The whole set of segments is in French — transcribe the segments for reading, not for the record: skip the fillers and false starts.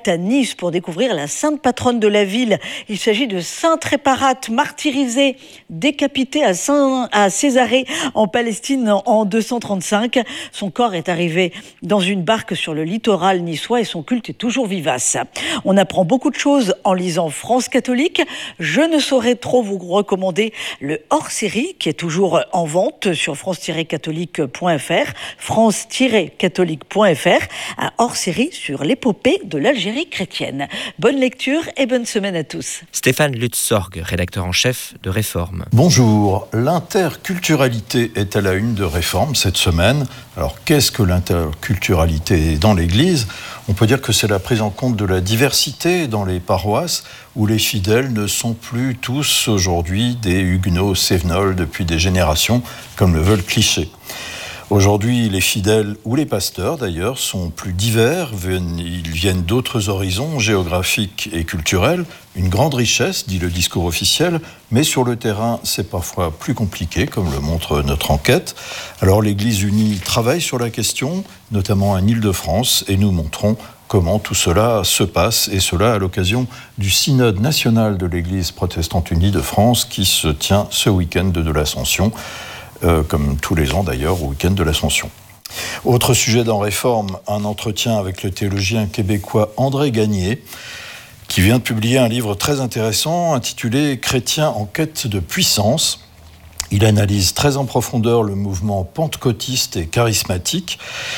direct à Nice pour découvrir la sainte patronne de la ville. Il s'agit de Sainte Réparate, martyrisée, décapitée à Césarée en Palestine en 235. Son corps est arrivé dans une barque sur le littoral niçois et son culte est toujours vivace. On apprend beaucoup de choses en lisant France catholique. Je ne saurais trop vous recommander le hors-série qui est toujours en vente sur france-catholique.fr, france-catholique.fr, un hors-série sur l'épopée de l'Algérie chrétienne. Bonne lecture et bonne semaine à tous. Stéphane Lutz-Sorg, rédacteur en chef de Réforme. Bonjour, l'interculturalité est à la une de Réforme cette semaine. Alors qu'est-ce que l'interculturalité dans l'Église ? On peut dire que c'est la prise en compte de la diversité dans les paroisses où les fidèles ne sont plus tous aujourd'hui des huguenots cévenols depuis des générations, comme le veut le cliché. Aujourd'hui, les fidèles, ou les pasteurs d'ailleurs, sont plus divers, ils viennent d'autres horizons géographiques et culturels, une grande richesse, dit le discours officiel, mais sur le terrain, c'est parfois plus compliqué, comme le montre notre enquête. Alors l'Église unie travaille sur la question, notamment en Île-de-France, et nous montrons comment tout cela se passe, et cela à l'occasion du synode national de l'Église protestante unie de France, qui se tient ce week-end de l'Ascension, comme tous les ans d'ailleurs, au week-end de l'Ascension. Autre sujet dans Réforme, un entretien avec le théologien québécois André Gagné, qui vient de publier un livre très intéressant intitulé « Chrétiens en quête de puissance ». Il analyse très en profondeur le mouvement pentecôtiste et charismatique,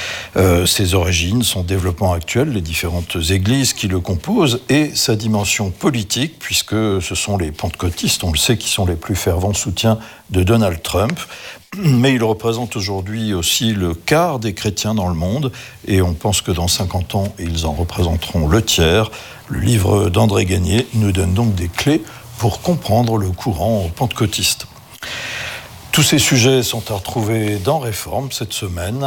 ses origines, son développement actuel, les différentes églises qui le composent et sa dimension politique, puisque ce sont les pentecôtistes, on le sait, qui sont les plus fervents soutiens de Donald Trump. Mais il représente aujourd'hui aussi le quart des chrétiens dans le monde et on pense que dans 50 ans, ils en représenteront le tiers. Le livre d'André Gagné nous donne donc des clés pour comprendre le courant pentecôtiste. Tous ces sujets sont à retrouver dans Réforme cette semaine,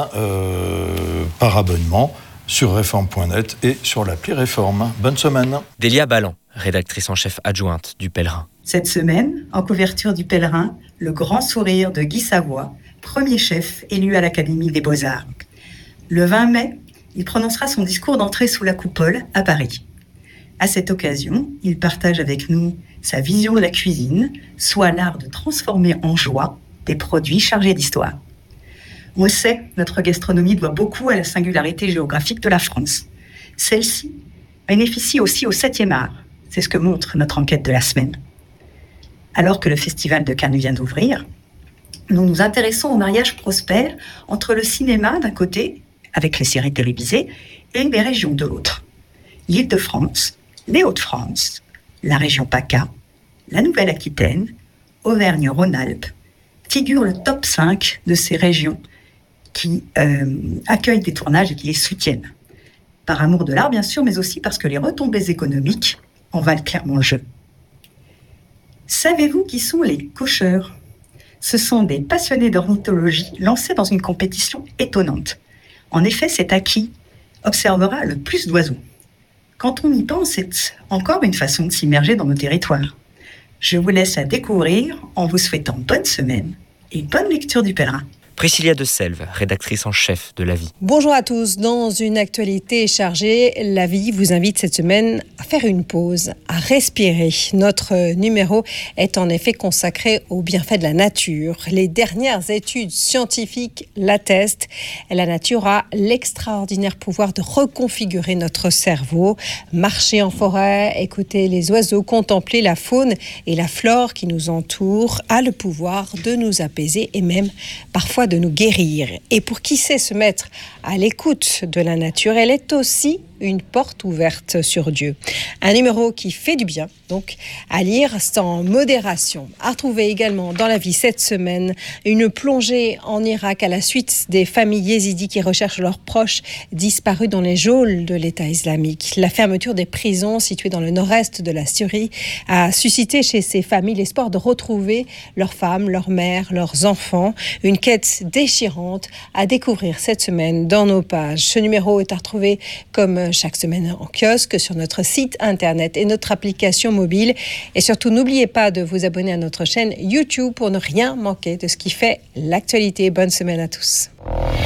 par abonnement, sur réforme.net et sur l'appli Réforme. Bonne semaine. Délia Ballan, rédactrice en chef adjointe du Pèlerin. Cette semaine, en couverture du Pèlerin, le grand sourire de Guy Savoy, premier chef élu à l'Académie des Beaux-Arts. Le 20 mai, il prononcera son discours d'entrée sous la coupole à Paris. À cette occasion, il partage avec nous sa vision de la cuisine, soit l'art de transformer en joie des produits chargés d'histoire. On le sait, notre gastronomie doit beaucoup à la singularité géographique de la France. Celle-ci bénéficie aussi au 7e art. C'est ce que montre notre enquête de la semaine. Alors que le Festival de Cannes vient d'ouvrir, nous nous intéressons au mariage prospère entre le cinéma d'un côté, avec les séries télévisées, et les régions de l'autre. L'Île-de-France, les Hauts-de-France, la région PACA, la Nouvelle-Aquitaine, Auvergne-Rhône-Alpes, figure le top 5 de ces régions qui accueillent des tournages et qui les soutiennent. Par amour de l'art, bien sûr, mais aussi parce que les retombées économiques en valent clairement le jeu. Savez-vous qui sont les cocheurs ? Ce sont des passionnés d'ornithologie lancés dans une compétition étonnante. En effet, c'est à qui observera le plus d'oiseaux. Quand on y pense, c'est encore une façon de s'immerger dans nos territoires. Je vous laisse la découvrir en vous souhaitant bonne semaine et bonne lecture du Pèlerin. Priscilla de Selve, rédactrice en chef de La Vie. Bonjour à tous. Dans une actualité chargée, La Vie vous invite cette semaine à faire une pause, à respirer. Notre numéro est en effet consacré aux bienfaits de la nature. Les dernières études scientifiques l'attestent. La nature a l'extraordinaire pouvoir de reconfigurer notre cerveau. Marcher en forêt, écouter les oiseaux, contempler la faune et la flore qui nous entourent a le pouvoir de nous apaiser et même parfois de nous guérir. Et pour qui sait se mettre à l'écoute de la nature, elle est aussi une porte ouverte sur Dieu. Un numéro qui fait du bien, donc à lire sans modération. À retrouver également dans La Vie cette semaine une plongée en Irak à la suite des familles yézidis qui recherchent leurs proches disparus dans les geôles de l'État islamique. La fermeture des prisons situées dans le nord-est de la Syrie a suscité chez ces familles l'espoir de retrouver leurs femmes, leurs mères, leurs enfants. Une quête déchirante à découvrir cette semaine dans nos pages. Ce numéro est à retrouver comme chaque semaine en kiosque, sur notre site internet et notre application mobile. Et surtout, n'oubliez pas de vous abonner à notre chaîne YouTube pour ne rien manquer de ce qui fait l'actualité. Bonne semaine à tous.